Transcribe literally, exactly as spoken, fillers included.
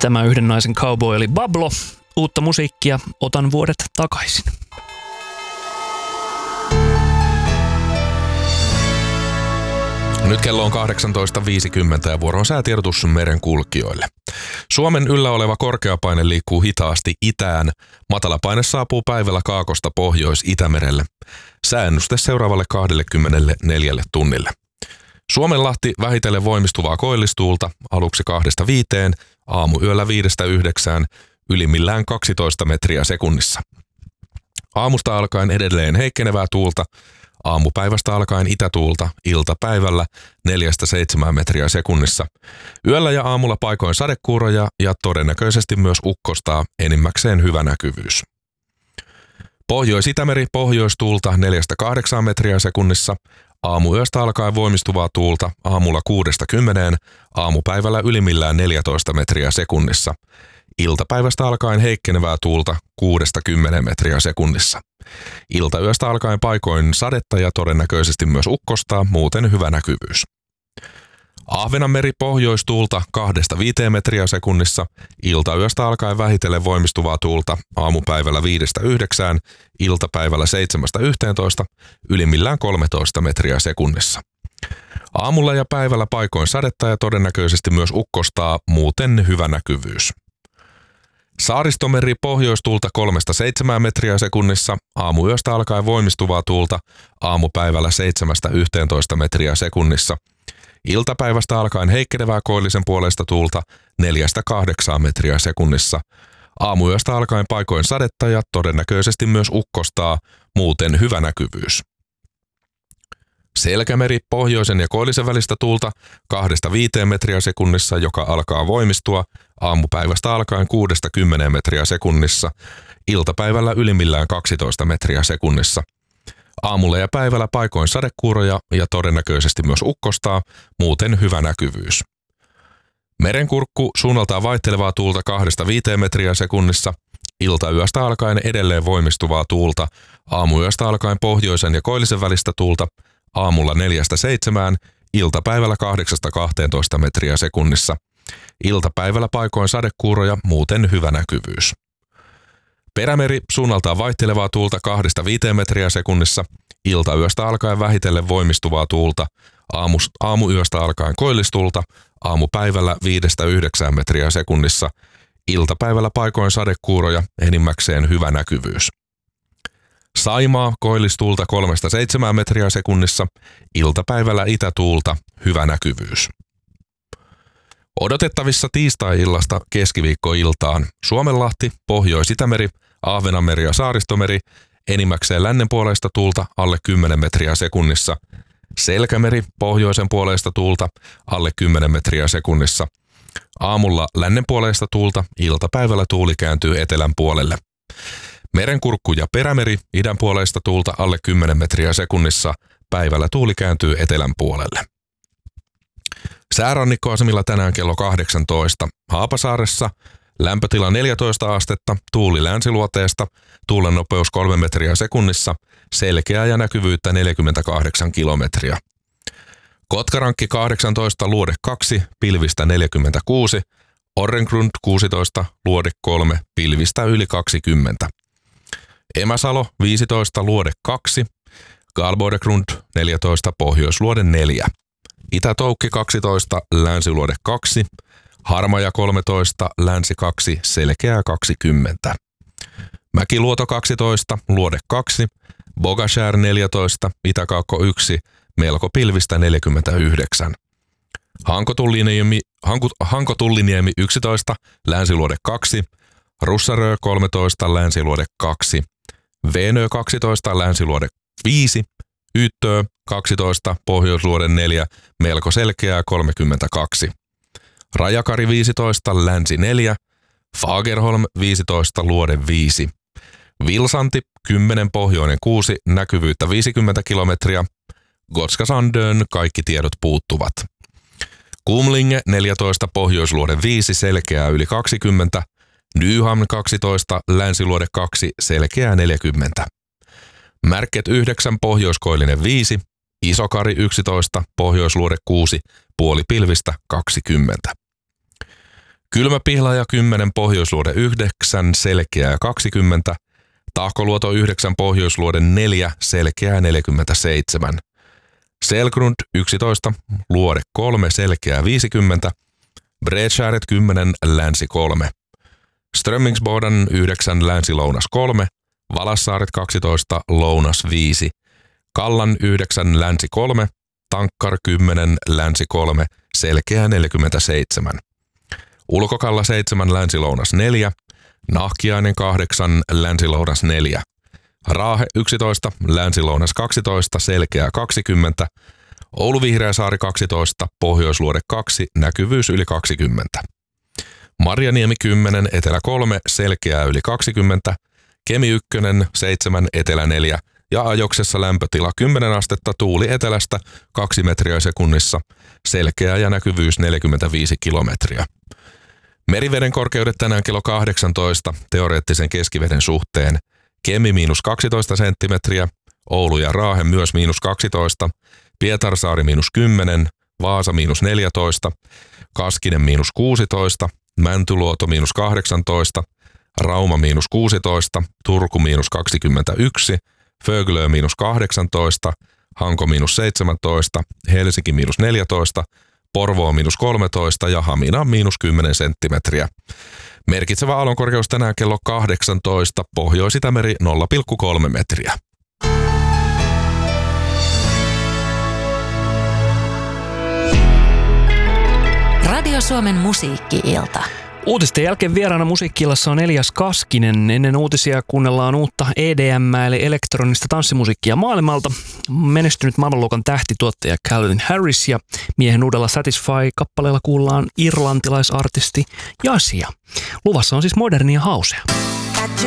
Tämä yhden naisen cowboy oli Bablo. Uutta musiikkia, otan vuodet takaisin. Nyt kello on kahdeksantoista viisikymmentä ja vuoro on säätiedotus merenkulkijoille. Suomen yllä oleva korkeapaine liikkuu hitaasti itään. Matalapaine saapuu päivällä kaakosta Pohjois-Itämerelle. Sääennuste seuraavalle kaksikymmentäneljä tunnille. Suomenlahti vähitellen voimistuvaa koillistuulta aluksi kahdesta viiteen, aamuyöllä viidestä yhdeksään, ylimmillään kaksitoista metriä sekunnissa. Aamusta alkaen edelleen heikkenevää tuulta, aamupäivästä alkaen itätuulta, iltapäivällä neljästä seitsemään metriä sekunnissa. Yöllä ja aamulla paikoin sadekuuroja ja todennäköisesti myös ukkostaa, enimmäkseen hyvä näkyvyys. Pohjois-Itämeri pohjoistuulta neljästä kahdeksaan metriä sekunnissa, aamuyöstä alkaen voimistuvaa tuulta, aamulla kuudesta kymmeneen, aamupäivällä ylimmillään neljätoista metriä sekunnissa. Iltapäivästä alkaen heikkenevää tuulta kuudesta kymmeneen metriä sekunnissa. Iltayöstä alkaen paikoin sadetta ja todennäköisesti myös ukkostaa, muuten hyvä näkyvyys. Ahvenanmeri pohjoistuulta kahdesta viiteen metriä sekunnissa, iltayöstä alkaen vähitellen voimistuvaa tuulta, aamupäivällä viidestä yhdeksään, iltapäivällä seitsemästä yhteentoista, ylimmillään kolmetoista metriä sekunnissa. Aamulla ja päivällä paikoin sadetta ja todennäköisesti myös ukkostaa, muuten hyvä näkyvyys. Saaristomeri pohjoistuulta kolmesta seitsemään metriä sekunnissa, aamuyöstä alkaen voimistuvaa tuulta, aamupäivällä seitsemästä yhteentoista metriä sekunnissa. Iltapäivästä alkaen heikkenevää koillisen puoleista tuulta neljästä kahdeksaan metriä sekunnissa. Aamuyöstä alkaen paikoin sadetta ja todennäköisesti myös ukkostaa, muuten hyvä näkyvyys. Selkämeri pohjoisen ja koillisen välistä tuulta kahdesta viiteen metriä sekunnissa, joka alkaa voimistua, aamupäivästä alkaen kuudesta kymmeneen metriä sekunnissa, iltapäivällä ylimmillään kaksitoista metriä sekunnissa. Aamulla ja päivällä paikoin sadekuuroja ja todennäköisesti myös ukkostaa, muuten hyvä näkyvyys. Merenkurkku suunnaltaan vaihtelevaa tuulta kahdesta viiteen metriä sekunnissa, iltayöstä alkaen edelleen voimistuvaa tuulta, aamuyöstä alkaen pohjoisen ja koillisen välistä tuulta, aamulla neljästä seitsemään, iltapäivällä kahdeksasta kahteentoista metriä sekunnissa. Iltapäivällä paikoin sadekuuroja, muuten hyvä näkyvyys. Perämeri suunnaltaan vaihtelevaa tuulta kahdesta viiteen metriä sekunnissa, iltayöstä alkaen vähitellen voimistuvaa tuulta, aamus, aamuyöstä alkaen koillistuulta, aamupäivällä viidestä yhdeksään metriä sekunnissa, iltapäivällä paikoin sadekuuroja, enimmäkseen hyvä näkyvyys. Saimaa koillistuulta kolmesta seitsemään metriä sekunnissa, iltapäivällä itätuulta, hyvä näkyvyys. Odotettavissa tiistai-illasta keskiviikkoiltaan Suomenlahti, Pohjois-Itämeri, Ahvenanmeri ja Saaristomeri, enimmäkseen lännen puoleista tuulta alle kymmenen metriä sekunnissa, Selkämeri, pohjoisen puoleista tuulta alle kymmenen metriä sekunnissa. Aamulla lännen puoleista tuulta, iltapäivällä tuuli kääntyy etelän puolelle. Merenkurkku ja Perämeri, idän puoleista tuulta alle kymmenen metriä sekunnissa, päivällä tuuli kääntyy etelän puolelle. Säärannikkoasemilla tänään kello kahdeksantoista. Haapasaaressa lämpötila neljätoista astetta, tuuli länsiluoteesta, tuulen nopeus kolme metriä sekunnissa, selkeää ja näkyvyyttä neljäkymmentäkahdeksan kilometriä. Kotkarankki kahdeksantoista, luode kaksi, pilvistä neljäkymmentäkuusi, Orrengrund kuusitoista, luode kolme, pilvistä yli kaksikymmentä. Emäsalo viisitoista, luode kaksi, Galbodegrund neljätoista, pohjoisluode neljä. Itä-Toukki kaksitoista, länsiluode kaksi, Harmaja kolmetoista, länsi kaksi, selkeää kaksikymmentä. Mäkiluoto kaksitoista, luode kaksi, Bogashär neljätoista, Itäkaakko yksi, melko pilvistä neljäkymmentäyhdeksän. Hankotulliniemi, Hanko, Hankotulliniemi yksitoista, länsiluode kaksi, Russarö kolmetoista, länsiluode kaksi, Veenö kaksitoista, länsiluode viisi, Yttö kaksitoista, pohjoisluode neljä, melko selkeää kolmekymmentäkaksi. Rajakari viisitoista, länsi neljä, Fagerholm viisitoista, luode viisi. Vilsanti kymmenen, pohjoinen kuusi, näkyvyyttä viisikymmentä kilometriä. Gotska Sandön kaikki tiedot puuttuvat. Kumlinge neljätoista, pohjoisluode viisi, selkeää yli kaksikymmentä. Nyhamn kaksitoista, länsiluode kaksi, selkeää neljäkymmentä. Märket yhdeksän, pohjoiskoillinen viisi, Isokari yksitoista, pohjoisluode kuusi, puoli pilvistä kaksikymmentä. Kylmäpihlaja kymmenen, Pohjoisluode yhdeksän, selkeää kaksikymmentä. Tahkoluoto yhdeksän, Pohjoisluode neljä, selkeää neljäkymmentäseitsemän. Selgrund yksitoista, Luode kolme, selkeää viisikymmentä. Bredskäret kymmenen, länsi kolme. Strömmingsboden yhdeksän, länsi-lounas kolme. Valassaaret kaksitoista, lounas viisi. Kallan yhdeksän, länsi kolme. Tankkar kymmenen, länsi kolme, selkeää neljäkymmentäseitsemän. Ulkokalla seitsemän, länsi-lounas neljä. Nahkiainen kahdeksan, länsi-lounas neljä. Raahe yksitoista, länsi-lounas kaksitoista, selkeää kaksikymmentä. Oulu Vihreäsaari kaksitoista, Pohjoisluode kaksi, näkyvyys yli kaksikymmentä. Marjaniemi kymmenen, etelä kolme, selkeää yli kaksikymmentä. Kemi yksi seitsemän, etelä neljä ja Ajoksessa lämpötila kymmenen astetta, tuuli etelästä kaksi metriä sekunnissa, selkeää ja näkyvyys neljäkymmentäviisi kilometriä. Meriveden korkeudet tänään kello kahdeksantoista teoreettisen keskiveden suhteen. Kemi miinus kaksitoista senttimetriä, Oulu ja Raahe myös miinus kaksitoista, Pietarsaari miinus kymmenen, Vaasa miinus neljätoista, Kaskinen miinus kuusitoista, Mäntyluoto miinus kahdeksantoista, Rauma miinus kuusitoista, Turku miinus kaksikymmentäyksi, Föglö miinus kahdeksantoista, Hanko miinus seitsemäntoista, Helsinki miinus neljätoista, Porvoo miinus kolmetoista ja Hamina miinus kymmenen senttimetriä. Merkitsevä aallonkorkeus tänään kello kahdeksantoista, Pohjois-Itämeri nolla pilkku kolme metriä. Radio Suomen musiikki-ilta. Uutisten jälkeen vieraana musiikki-illassa on Elias Kaskinen. Ennen uutisia kuunnellaan uutta E D M eli elektronista tanssimusiikkia maailmalta. Menestynyt maailmanluokan tähtituottaja Calvin Harris ja miehen uudella Satisfy-kappaleella kuullaan irlantilaisartisti Jasia. Luvassa on siis modernia housea.